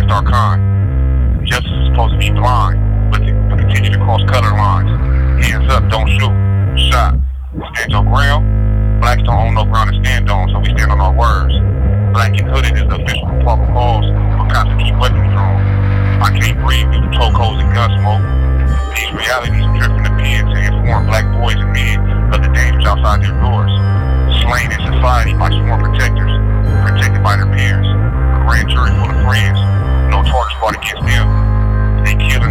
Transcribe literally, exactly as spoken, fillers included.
protect our kind. Justice is supposed to be blind, but, but continue to cross color lines. Hands up, don't shoot. Shot. Stand your ground. Blacks don't own no ground to stand on, so we stand on our words. Black and hooded is the official proper cause for cops to keep weapons drawn. I can't breathe due to toe codes and gun smoke. These realities drift from the pen to inform black boys and men of the dangers outside their doors. Slain in society by sworn protectors, protected by their parents. A grand jury full of friends, no charges brought against them. They kill